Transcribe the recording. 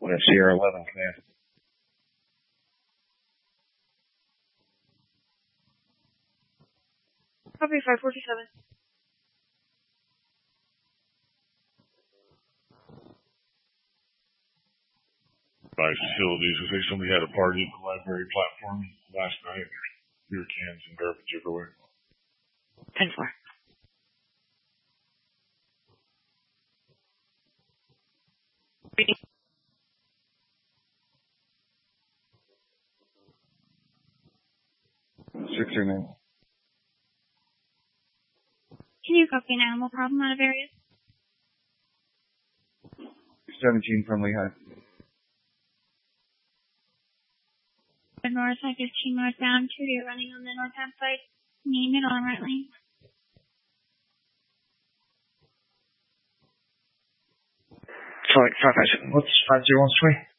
With Sierra 11 command. Copy 547. By facilities, I think somebody had a party at the library platform last night. Beer cans and garbage everywhere. 10-4. Six or nine. Can you copy an animal problem out of area? 17 from Lehigh. North side 15 northbound, 2, you're running on the northbound side. Name it on right lane. Sorry, 557. What's 501 sway?